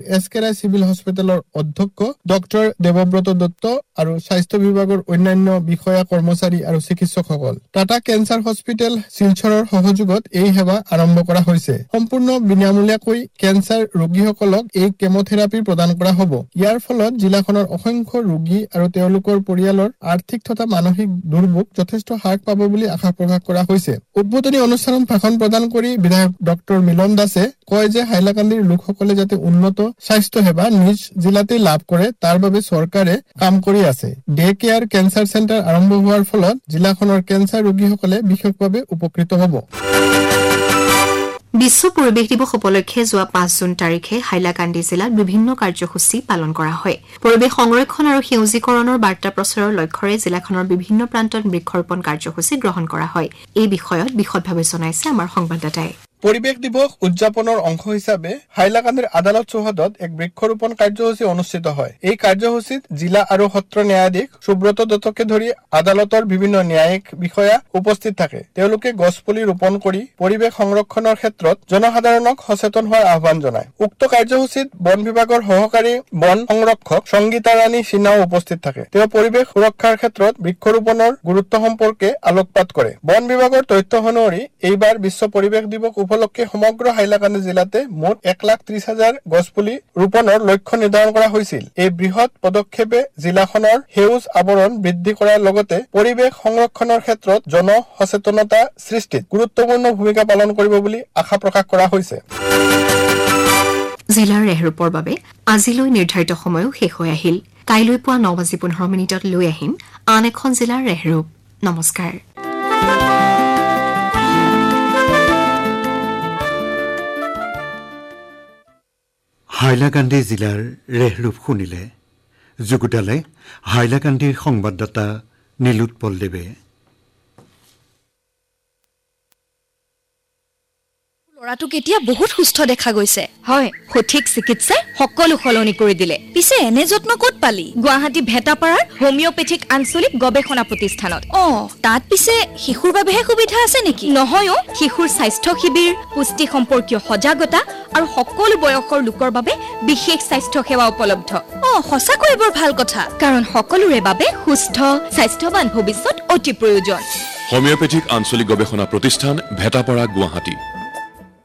এছকেৰাই civil হস্পিটেলৰ অধ্যক্ষ doctor Debabrata Dutta আৰু স্বাস্থ্য বিভাগৰ অন্যান্য বিষয়া কৰ্মচাৰী আৰু চিকিৎসকসকল। টাটা কেঞ্চাৰ হস্পিটেল শিলচৰৰ সহযোগত এই সেৱা আৰম্ভ কৰা হৈছে। সম্পূৰ্ণ বিনামূলীয়াকৈ কেঞ্চাৰ ৰোগীসকলক এই কেমোথেৰাপি প্ৰদান কৰা হ'ব। ইয়াৰ ফলত জিলাখনৰ অসংখ্য ৰোগী আৰু তেওঁলোকৰ পৰিয়ালৰ আৰ্থিক তথা মানসিক দুৰ্ভোগ যথেষ্ট হ্ৰাস পাব বুলি আশা প্ৰকাশ কৰা হৈছে। উদ্বোধনী অনুষ্ঠানত ভাষণ প্ৰদান কৰি বিধায়ক ডক্টৰ মিলন দাসে কয় যে হাইলাকান্দিৰ লোকসকলে যাতে উন্নত স্বাস্থ্য সেৱা নিজ জিলাতে লাভ কৰে তাৰ বাবে চৰকাৰে কাম কৰি আছে। ডে কেয়াৰ কেঞ্চাৰ চেণ্টাৰ আৰম্ভ হোৱাৰ ফলত জিলাখনৰ কেঞ্চাৰ ৰোগীসকলে বিশেষভাৱে উপকৃত হ'ব। বিশ্ব পৰিৱেশ দিৱস উপলক্ষে যোৱা 5 জুন তাৰিখে হাইলাকান্দি জিলাত বিভিন্ন কাৰ্যসূচী পালন কৰা হয়। পৰিৱেশ সংৰক্ষণ আৰু সেউজীকৰণৰ বাৰ্তা প্ৰচাৰৰ লক্ষ্যৰে জিলাখনৰ বিভিন্ন প্ৰান্তত বৃক্ষৰোপণ কাৰ্যসূচী গ্ৰহণ কৰা হয়। এই বিষয়ত বিশদভাৱে জনাইছে আমাৰ সংবাদদাতাই। পৰিৱেশ দিৱস উদযাপনৰ অংশ হিচাপে হাইলাকান্দিৰ আদালত চৌহদত এক বৃক্ষৰোপণ কাৰ্যসূচী অনুষ্ঠিত হয়। এই কাৰ্যসূচীত জিলা আৰু সত্ৰ ন্যায়াধীশ সুব্ৰত দত্তকে ধৰি আদালতৰ বিভিন্ন ন্যায়িক বিষয়া উপস্থিত থাকে। তেওঁলোকে গছপুলি ৰোপণ কৰি পৰিৱেশ সংৰক্ষণৰ ক্ষেত্ৰত জনসাধাৰণক সচেতন হোৱাৰ আহ্বান জনায়। উক্ত কাৰ্যসূচীত বন বিভাগৰ সহকাৰী বন সংৰক্ষক সংগীতা ৰাণী সিনহাও উপস্থিত থাকে। তেওঁ পৰিৱেশ সুৰক্ষাৰ ক্ষেত্ৰত বৃক্ষৰোপণৰ গুৰুত্ব সম্পৰ্কে আলোকপাত কৰে। বন বিভাগৰ তথ্য অনুসৰি এইবাৰ বিশ্ব পৰিৱেশ দিৱস উপলক্ষে সমগ্ৰ হাইলাকান্দি জিলাতে মুঠ 1,30,000 গছপুলি ৰোপণৰ লক্ষ্য নিৰ্ধাৰণ কৰা হৈছিল। এই বৃহৎ পদক্ষেপে জিলাখনৰ সেউজ আৱৰণ বৃদ্ধি কৰাৰ লগতে পৰিৱেশ সংৰক্ষণৰ ক্ষেত্ৰত জন সচেতনতা সৃষ্টিত গুৰুত্বপূৰ্ণ ভূমিকা পালন কৰিব বুলি আশা প্ৰকাশ কৰা হৈছে। জিলাৰ ৰেহৰূপৰ বাবে আজিলৈ নিৰ্ধাৰিত সময়ো শেষ হৈ আহিল। কাইলৈ পুৱা 9:15 লৈ আহিম আন এখন জিলাৰ ৰেহৰূপ। নমস্কাৰ। হাইলাকান্দি জিলাৰ ৰেহৰূপ শুনিলে। যুগুতালে হাইলাকান্দিৰ সংবাদদাতা নীলোৎপল দেৱে। ল'ৰাটোক এতিয়া বহুত সুস্থ দেখা গৈছে। হয়, সঠিক চিকিৎসাই সকলো সলনি কৰি দিলে। পিছে এনে যত্ন ক'ত পালি? গুৱাহাটী ভেটাপাৰাৰ হোমিঅপেথিক আঞ্চলিক গৱেষণা প্ৰতিষ্ঠানত। তাত পিছে শিশুৰ বাবেহে সুবিধা আছে নেকি? নহয়, শিশুৰ স্বাস্থ্য শিবিৰ, পুষ্টি সম্পৰ্কীয় সজাগতা আৰু সকলো বয়সৰ লোকৰ বাবে বিশেষ স্বাস্থ্য সেৱা উপলব্ধ। সঁচাকৈ বৰ ভাল কথা, কাৰণ সকলোৰে বাবে সুস্থ স্বাস্থ্যৱান ভৱিষ্যত অতি প্ৰয়োজন। হোমিঅপেথিক আঞ্চলিক গৱেষণা প্ৰতিষ্ঠান ভেটাপাৰা গুৱাহাটী।